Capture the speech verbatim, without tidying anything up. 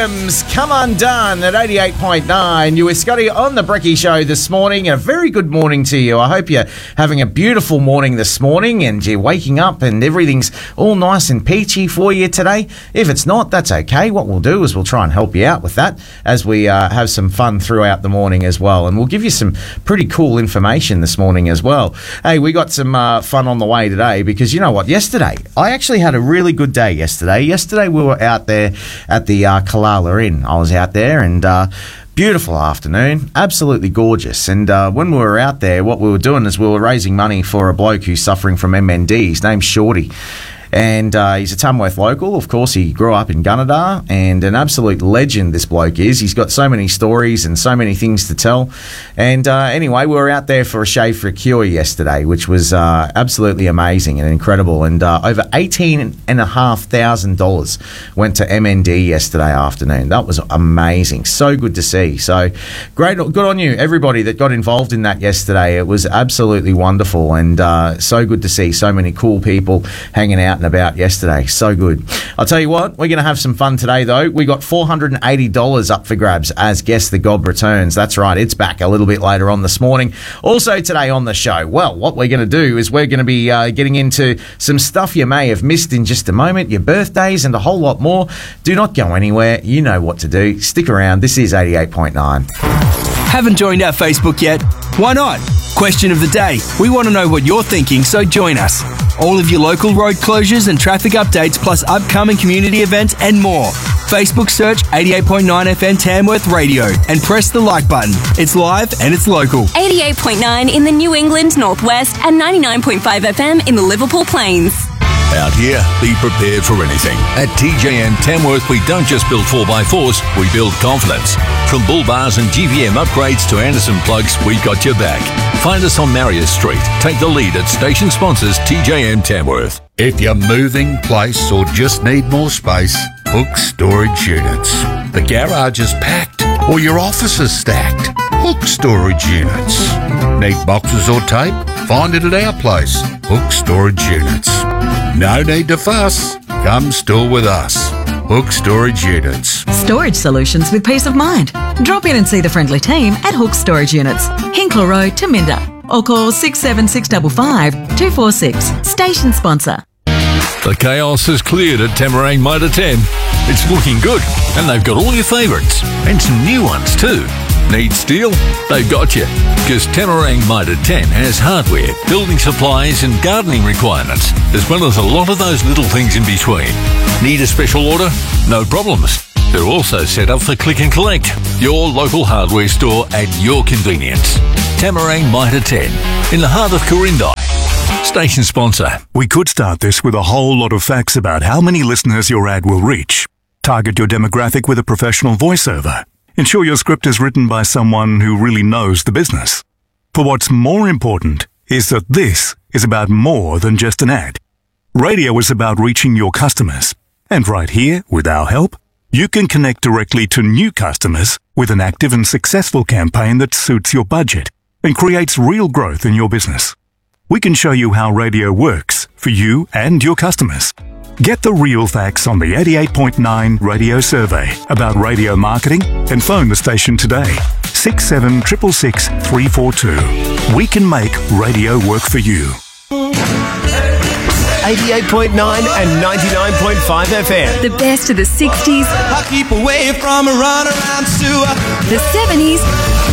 Williams, Come Undone at eighty-eight point nine. You with Scotty on the Brekkie Show this morning. A very good morning to you. I hope you're having a beautiful morning this morning and you're waking up and everything's all nice and peachy for you today. If it's not, that's okay. What we'll do is we'll try and help you out with that as we uh, have some fun throughout the morning as well. And we'll give you some pretty cool information this morning as well. Hey, we got some uh, fun on the way today because you know what? Yesterday, I actually had a really good day yesterday. Yesterday we were out there at the uh, Kalala Inn. I was out there and uh, beautiful afternoon, absolutely gorgeous. And uh, when we were out there, what we were doing is we were raising money for a bloke who's suffering from M N D. His name's Shorty. And uh, he's a Tamworth local. Of course, he grew up in Gunnedah, and an absolute legend this bloke is. He's got so many stories and so many things to tell. And uh, anyway, we were out there for a Shave for a Cure yesterday, which was uh, absolutely amazing and incredible. And uh, over eighteen thousand five hundred dollars went to M N D yesterday afternoon. That was amazing. So good to see. So great, good on you, everybody that got involved in that yesterday. It was absolutely wonderful, and uh, so good to see so many cool people hanging out and about yesterday. So good. I'll tell you what, we're going to have some fun today though. We got four hundred eighty dollars up for grabs as Guess the Gob returns. That's right, it's back a little bit later on this morning. Also today on the show, well, what we're going to do is we're going to be uh, getting into some stuff you may have missed in just a moment, your birthdays and a whole lot more. Do not go anywhere. You know what to do. Stick around. This is eighty-eight point nine. Haven't joined our Facebook yet? Why not? Question of the day. We want to know what you're thinking, so join us. All of your local road closures and traffic updates, plus upcoming community events and more. Facebook search eighty-eight point nine F M Tamworth Radio and press the like button. It's live and it's local. eighty-eight point nine in the New England Northwest and ninety-nine point five F M in the Liverpool Plains. Out here, be prepared for anything. At T J M Tamworth, we don't just build four by fours, we build confidence. From bull bars and G V M upgrades to Anderson plugs, we got your back. Find us on Marius Street. Take the lead at station sponsors T J M Tamworth. If you're moving, place, or just need more space, Hook Storage Units. The garage is packed or your office is stacked. Hook Storage Units. Need boxes or tape? Find it at our place, Hook Storage Units. No need to fuss. Come store with us. Hook Storage Units. Storage solutions with peace of mind. Drop in and see the friendly team at Hook Storage Units, Hinkler Road, Taminda, or call six seven six five five two four six. Station sponsor. The chaos has cleared at Tamarang Mitre ten. It's looking good, and they've got all your favourites, and some new ones too. Need steel? They've got you. Because Tamarang Mitre ten has hardware, building supplies and gardening requirements, as well as a lot of those little things in between. Need a special order? No problems. They're also set up for click and collect. Your local hardware store at your convenience. Tamarang Mitre ten, in the heart of Corindai. Station sponsor. We could start this with a whole lot of facts about how many listeners your ad will reach. Target your demographic with a professional voiceover. Ensure your script is written by someone who really knows the business. For what's more important is that this is about more than just an ad. Radio is about reaching your customers. And right here, with our help, you can connect directly to new customers with an active and successful campaign that suits your budget and creates real growth in your business. We can show you how radio works for you and your customers. Get the real facts on the eighty-eight point nine radio survey about radio marketing and phone the station today. six seven six six six three four two. We can make radio work for you. eighty-eight point nine and ninety-nine point five F M. The best of the sixties. I keep away from a runaround sewer. The seventies.